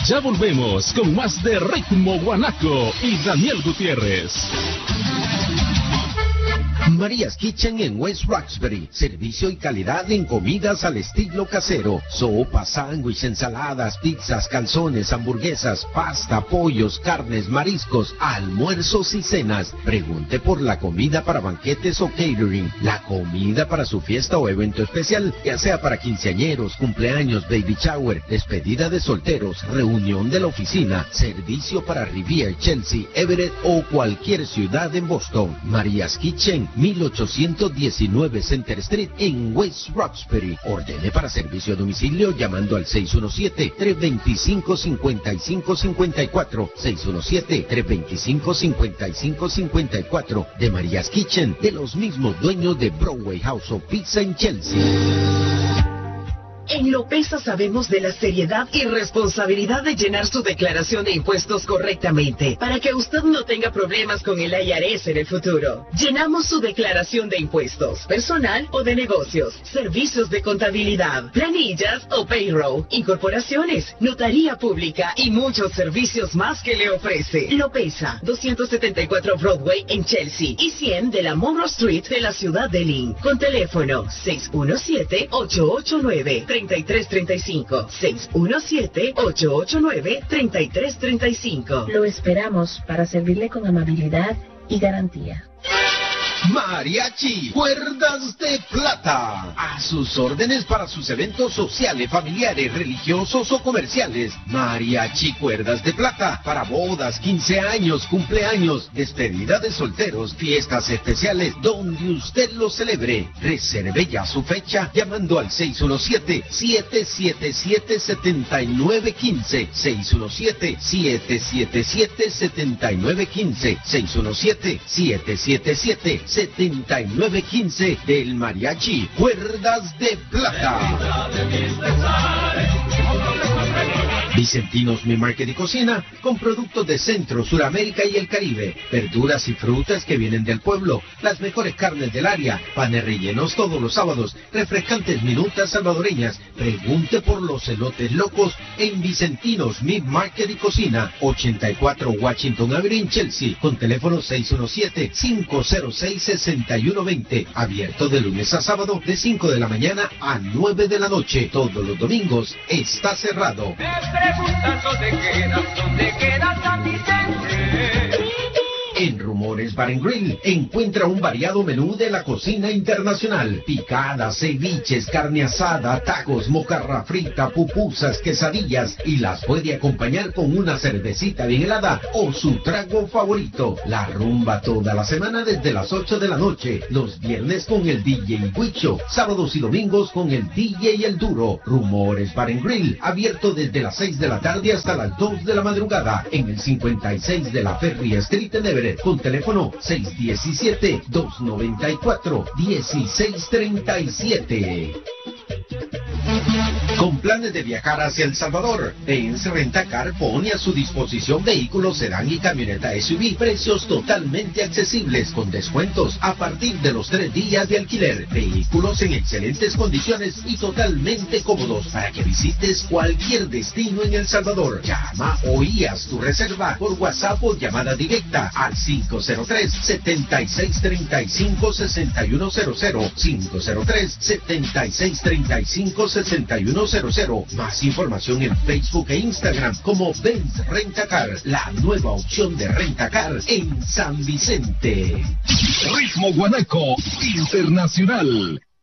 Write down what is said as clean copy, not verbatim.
Ya volvemos con más de Ritmo Guanaco y Daniel Gutiérrez. María's Kitchen en West Roxbury. Servicio y calidad en comidas al estilo casero. Sopas, sándwiches, ensaladas, pizzas, calzones, hamburguesas, pasta, pollos, carnes, mariscos, almuerzos y cenas. Pregunte por la comida para banquetes o catering. La comida para su fiesta o evento especial, ya sea para quinceañeros, cumpleaños, baby shower, despedida de solteros, reunión de la oficina, servicio para Riviera, Chelsea, Everett o cualquier ciudad en Boston. María's Kitchen, 1819 Center Street en West Roxbury. Ordene para servicio a domicilio llamando al 617-325-5554. 617-325-5554. De María's Kitchen, de los mismos dueños de Broadway House of Pizza en Chelsea. En Lopesa sabemos de la seriedad y responsabilidad de llenar su declaración de impuestos correctamente, para que usted no tenga problemas con el IRS en el futuro. Llenamos su declaración de impuestos, personal o de negocios, servicios de contabilidad, planillas o payroll, incorporaciones, notaría pública y muchos servicios más que le ofrece. Lopesa, 274 Broadway en Chelsea y 100 de la Monroe Street de la ciudad de Lynn, con teléfono 617-889-3335, 617-889-3335. Lo esperamos para servirle con amabilidad y garantía. Mariachi Cuerdas de Plata, a sus órdenes para sus eventos sociales, familiares, religiosos o comerciales. Mariachi Cuerdas de Plata, para bodas, 15 años, cumpleaños, despedida de solteros, fiestas especiales, donde usted lo celebre. Reserve ya su fecha llamando al 617-777-7915, 617-777-7915, 617-777-7915 del Mariachi Cuerdas de Plata. Vicentinos Mi Market y Cocina, con productos de Centro, Suramérica y el Caribe, verduras y frutas que vienen del pueblo, las mejores carnes del área, panes rellenos todos los sábados, refrescantes minutas salvadoreñas. Pregunte por los elotes locos en Vicentinos Mi Market y Cocina, 84 Washington Avenue en Chelsea, con teléfono 617-506-6120, abierto de lunes a sábado de 5 de la mañana a 9 de la noche. Todos los domingos está cerrado. ¿Dónde queda San Vicente? En Rumores Bar & Grill encuentra un variado menú de la cocina internacional. Picadas, ceviches, carne asada, tacos, mojarra frita, pupusas, quesadillas, y las puede acompañar con una cervecita bien helada o su trago favorito. La rumba toda la semana desde las 8 de la noche. Los viernes con el DJ Huicho. Sábados y domingos con el DJ El Duro. Rumores Bar & Grill, abierto desde las 6 de la tarde hasta las 2 de la madrugada en el 56 de la Ferry Street en Everett, con teléfono 617-294-1637. Con planes de viajar hacia El Salvador, Benz Rentacar pone a su disposición vehículos sedán y camioneta SUV, precios totalmente accesibles con descuentos a partir de los 3 días de alquiler, vehículos en excelentes condiciones y totalmente cómodos para que visites cualquier destino en El Salvador. Llama hoy y haz tu reserva por WhatsApp o llamada directa al 503-7635-6100, 503-7635-6100. Más información en Facebook e Instagram como Benz Rentacar, la nueva opción de rentacar en San Vicente. Ritmo Guanaco Internacional.